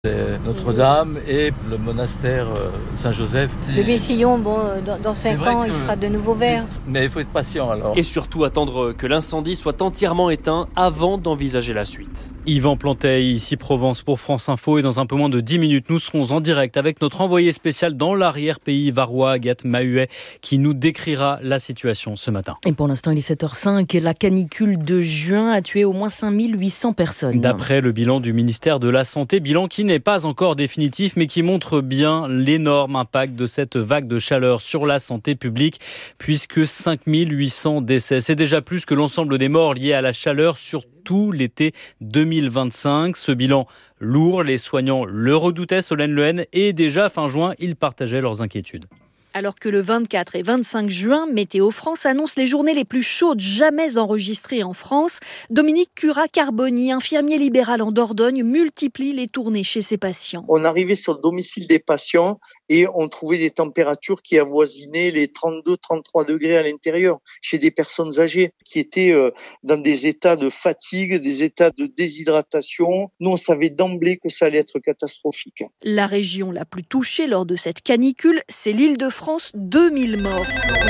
C'est Notre-Dame et le monastère Saint-Joseph. Le Bessillon, dans 5 ans, il sera de nouveau vert. Mais il faut être patient alors. Et surtout attendre que l'incendie soit entièrement éteint avant d'envisager la suite. Yvan Planteil, ici Provence pour France Info. Et dans un peu moins de 10 minutes, nous serons en direct avec notre envoyé spécial dans l'arrière-pays varois, Agathe Mahuet, qui nous décrira la situation ce matin. Et pour l'instant, il est 7h05 et la canicule de juin a tué au moins 5800 personnes. D'après le bilan du ministère de la Santé, bilan qui n'est pas encore définitif, mais qui montre bien l'énorme impact de cette vague de chaleur sur la santé publique, puisque 5800 décès. C'est déjà plus que l'ensemble des morts liés à la chaleur sur tout l'été 2025. Ce bilan lourd, les soignants le redoutaient, Solène Lehen, et déjà fin juin, ils partageaient leurs inquiétudes. Alors que le 24 et 25 juin, Météo France annonce les journées les plus chaudes jamais enregistrées en France, Dominique Curat-Carboni, infirmier libéral en Dordogne, multiplie les tournées chez ses patients. On arrivait sur le domicile des patients et on trouvait des températures qui avoisinaient les 32-33 degrés à l'intérieur chez des personnes âgées qui étaient dans des états de fatigue, des états de déshydratation. Nous, on savait d'emblée que ça allait être catastrophique. La région la plus touchée lors de cette canicule, c'est l'Île-de-France, 2000 morts.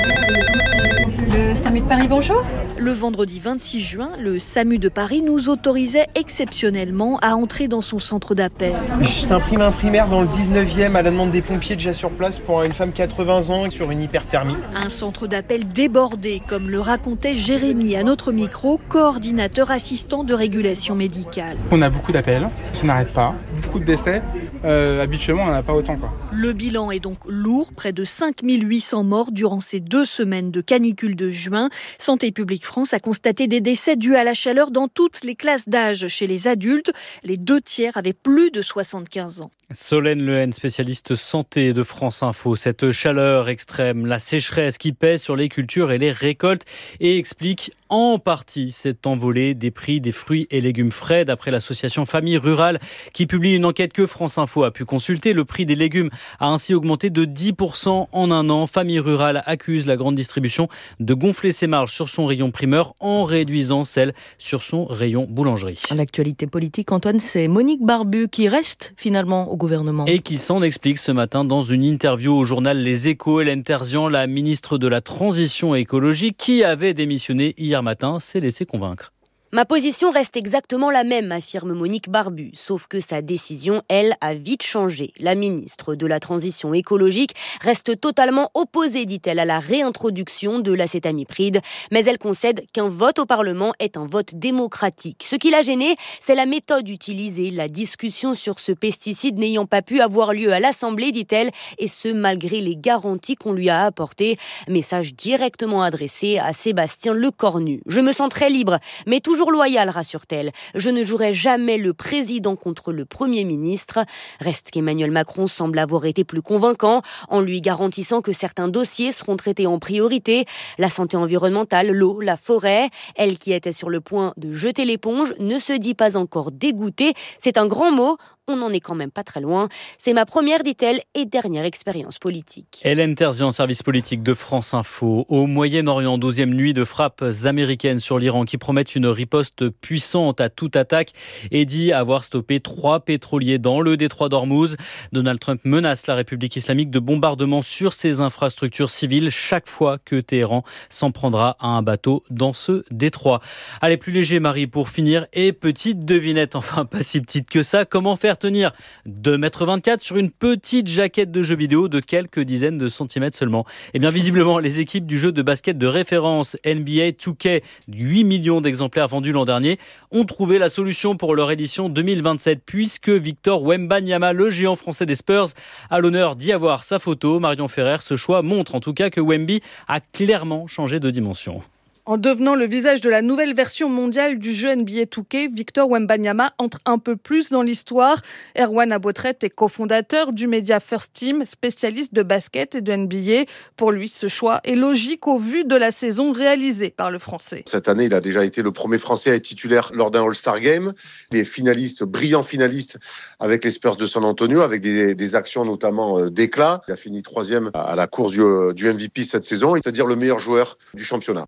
Le SAMU de Paris, bonjour. Le vendredi 26 juin, le SAMU de Paris nous autorisait exceptionnellement à entrer dans son centre d'appel. Je t'imprime un primaire dans le 19e à la demande des pompiers déjà sur place pour une femme de 80 ans sur une hyperthermie. Un centre d'appel débordé, comme le racontait Jérémy à notre micro, coordinateur assistant de régulation médicale. On a beaucoup d'appels, ça n'arrête pas, beaucoup de décès. Habituellement, on n'en a pas autant, quoi. Le bilan est donc lourd, près de 5800 morts durant ces 2 semaines de canicule de juin. Santé publique France a constaté des décès dus à la chaleur dans toutes les classes d'âge. Chez les adultes, les 2/3 avaient plus de 75 ans. Solène Lehen, spécialiste santé de France Info. Cette chaleur extrême, la sécheresse qui pèse sur les cultures et les récoltes et explique en partie cette envolée des prix des fruits et légumes frais. D'après l'association Famille Rurale qui publie une enquête que France Info a pu consulter, le prix des légumes a ainsi augmenté de 10% en un an. Famille Rurale accuse la grande distribution de gonfler ses marges sur son rayon primeur en réduisant celles sur son rayon boulangerie. L'actualité politique, Antoine, c'est Monique Barbu qui reste finalement au gouvernement. Et qui s'en explique ce matin dans une interview au journal Les Échos. Hélène Terzian, la ministre de la Transition écologique, qui avait démissionné hier matin, s'est laissée convaincre. Ma position reste exactement la même, affirme Monique Barbu, sauf que sa décision, elle, a vite changé. La ministre de la Transition écologique reste totalement opposée, dit-elle, à la réintroduction de l'acétamipride, mais elle concède qu'un vote au Parlement est un vote démocratique. Ce qui l'a gênée, c'est la méthode utilisée, la discussion sur ce pesticide n'ayant pas pu avoir lieu à l'Assemblée, dit-elle, et ce malgré les garanties qu'on lui a apportées. Message directement adressé à Sébastien Lecornu. Je me sens très libre, mais toujours loyale, rassure-t-elle. Je ne jouerai jamais le président contre le Premier ministre. Reste qu'Emmanuel Macron semble avoir été plus convaincant en lui garantissant que certains dossiers seront traités en priorité. La santé environnementale, l'eau, la forêt. Elle qui était sur le point de jeter l'éponge ne se dit pas encore dégoûtée. C'est un grand mot. On n'en est quand même pas très loin. C'est ma première, dit-elle, et dernière expérience politique. Hélène Terzian, service politique de France Info. Au Moyen-Orient, 12e nuit de frappes américaines sur l'Iran qui promettent une riposte puissante à toute attaque et dit avoir stoppé 3 pétroliers dans le détroit d'Ormuz. Donald Trump menace la République islamique de bombardements sur ses infrastructures civiles chaque fois que Téhéran s'en prendra à un bateau dans ce détroit. Allez, plus léger, Marie, pour finir. Et petite devinette, enfin pas si petite que ça, comment faire tenir 2,24 m sur une petite jaquette de jeu vidéo de quelques dizaines de centimètres seulement. Et bien visiblement, les équipes du jeu de basket de référence NBA 2K, 8 millions d'exemplaires vendus l'an dernier, ont trouvé la solution pour leur édition 2027 puisque Victor Wembanyama, le géant français des Spurs, a l'honneur d'y avoir sa photo. Marion Ferrer, ce choix montre en tout cas que Wemby a clairement changé de dimension. En devenant le visage de la nouvelle version mondiale du jeu NBA 2K, Victor Wembanyama entre un peu plus dans l'histoire. Erwan Abotret est cofondateur du média First Team, spécialiste de basket et de NBA. Pour lui, ce choix est logique au vu de la saison réalisée par le Français. Cette année, il a déjà été le premier Français à être titulaire lors d'un All-Star Game. Il est finaliste, brillant finaliste avec les Spurs de San Antonio, avec des actions notamment d'éclat. Il a fini 3e à la course du MVP cette saison, c'est-à-dire le meilleur joueur du championnat. Wembanyama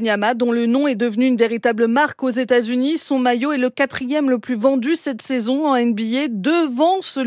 Wembanyama, dont le nom est devenu une véritable marque aux États-Unis. Son maillot est le 4e le plus vendu cette saison en NBA, devant celui